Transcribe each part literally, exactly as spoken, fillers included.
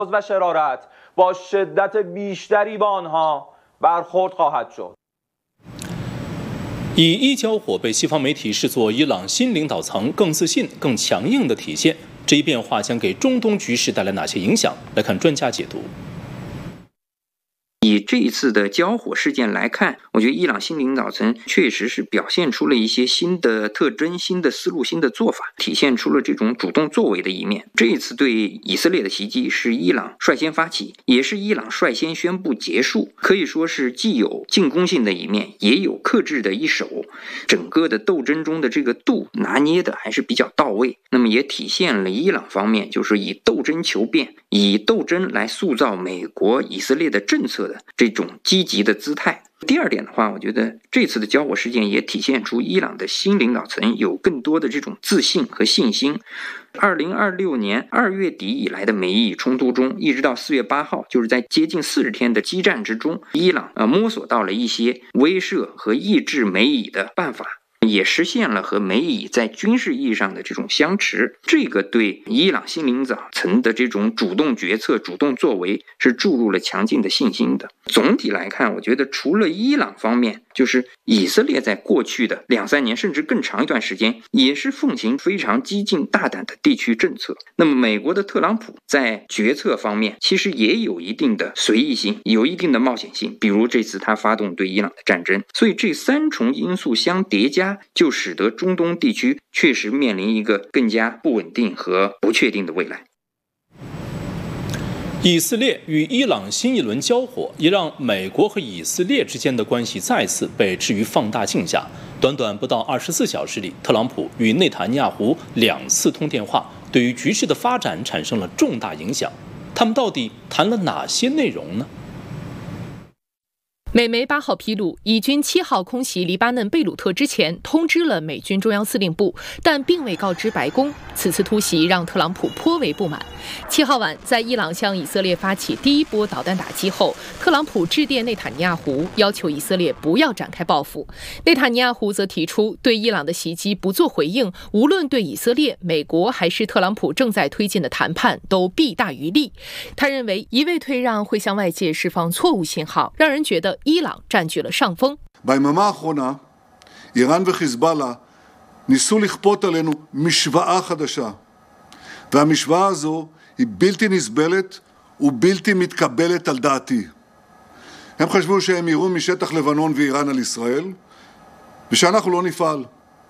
و شرارت با شدت بیشتری با آنها برخورد خواهد شد。 以伊交火被西方媒体视作伊朗新领导层更自信、更强硬的体现，这一变化将给中东局势带来哪些影响？来看专家解读。 以这一次的交火事件来看，我觉得伊朗新领导层确实是表现出了一些新的特征、新的思路、新的做法，体现出了这种主动作为的一面。这一次对以色列的袭击是伊朗率先发起，也是伊朗率先宣布结束，可以说是既有进攻性的一面，也有克制的一手。整个的斗争中的这个度拿捏的还是比较到位，那么也体现了伊朗方面就是以斗争求变，以斗争来塑造美国、以色列的政策的这种积极的姿态。第二点的话，我觉得这次的交火事件也体现出伊朗的新领导层有更多的这种自信和信心。二零二六年二月底以来的美伊冲突中，一直到四月八号，就是在接近四十天的激战之中，伊朗呃摸索到了一些威慑和抑制美伊的办法，也实现了和美伊在军事意义上的这种相持，这个对伊朗新领导层的这种主动决策、主动作为是注入了强劲的信心的。总体来看，我觉得除了伊朗方面，就是以色列在过去的两三年甚至更长一段时间也是奉行非常激进大胆的地区政策。那么美国的特朗普在决策方面其实也有一定的随意性，有一定的冒险性，比如这次他发动对伊朗的战争。所以这三重因素相叠加，就使得中东地区确实面临一个更加不稳定和不确定的未来。 以色列与伊朗新一轮交火，也让美国和以色列之间的关系再次被置于放大镜下。短短不到二十四小时里，特朗普与内塔尼亚胡两次通电话，对于局势的发展产生了重大影响。他们到底谈了哪些内容呢？ 美媒八号披露，以军七号空袭黎巴嫩贝鲁特之前，通知了美军中央司令部，但并未告知白宫。此次突袭让特朗普颇为不满。七号晚，在伊朗向以色列发起第一波导弹打击后，特朗普致电内塔尼亚胡，要求以色列不要展开报复。内塔尼亚胡则提出对伊朗的袭击不做回应，无论对以色列、美国还是特朗普正在推进的谈判都弊大于利。他认为一味退让会向外界释放错误信号，让人觉得伊朗占据了上风。 ביממה האחרונה, איראן וחיזבאללה ניסו לכפות עלינו משוואה חדשה, והמשוואה הזו היא בלתי נסבלת ובלתי מתקבלת על דעתי. הם חשבו שהם יראו משטח לבנון ואיראן על ישראל, ושאנחנו לא נפעל.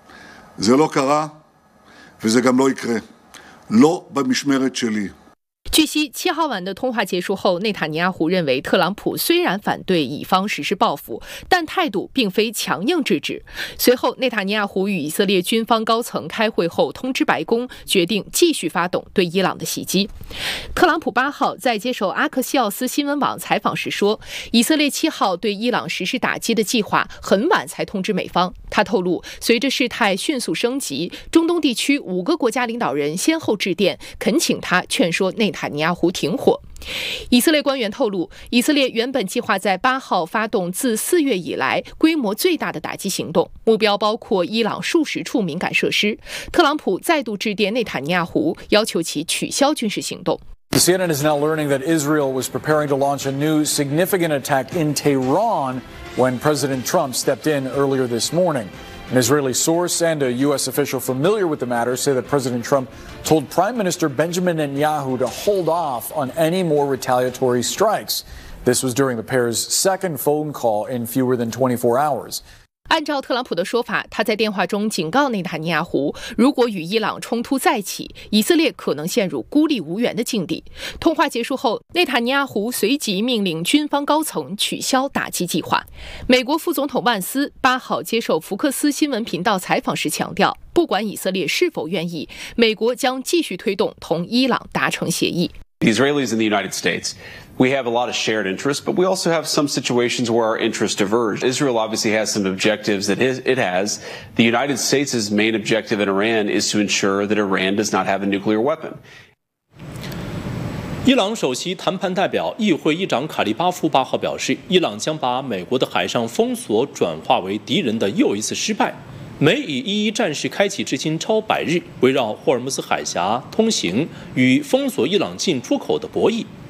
זה לא קרה, וזה גם לא יקרה. לא במשמרת שלי. 据悉，七号晚的通话结束后，内塔尼亚胡认为特朗普虽然反对以方实施报复，但态度并非强硬制止。随后，内塔尼亚胡与以色列军方高层开会后，通知白宫，决定继续发动对伊朗的袭击。特朗普八号在接受阿克西奥斯新闻网采访时说，以色列七号对伊朗实施打击的计划很晚才通知美方。他透露，随着事态迅速升级，中东地区五个国家领导人先后致电，恳请他劝说内塔尼亚胡停火。以色列官员透露，以色列原本计划在八号发动自四月以来规模最大的打击行动，目标包括伊朗数十处敏感设施。特朗普再度致电内塔尼亚胡，要求其取消军事行动。 C N N is now learning that Israel was preparing to launch a new significant attack in Tehran when President Trump stepped in earlier this morning. An Israeli source and a U S official familiar with the matter say that President Trump told Prime Minister Benjamin Netanyahu to hold off on any more retaliatory strikes. This was during the pair's second phone call in fewer than twenty-four hours. 按照特朗普的说法，他在电话中警告内塔尼亚胡，如果与伊朗冲突再起，以色列可能陷入孤立无援的境地。通话结束后，内塔尼亚胡随即命令军方高层取消打击计划。美国副总统万斯八号接受福克斯新闻频道采访时强调，不管以色列是否愿意，美国将继续推动同伊朗达成协议。 The Israelis and the United States, we have a lot of shared interests, but we also have some situations where our interests diverge. Israel obviously has some objectives that it has. The United States' main objective in Iran is to ensure that Iran does not have a nuclear weapon. 伊朗首席谈判代表、议会议长卡利巴夫八号表示，伊朗将把美国的海上封锁转化为敌人的又一次失败。美以一一战事开启至今超百日，围绕霍尔木兹海峡通行与封锁伊朗进出口的博弈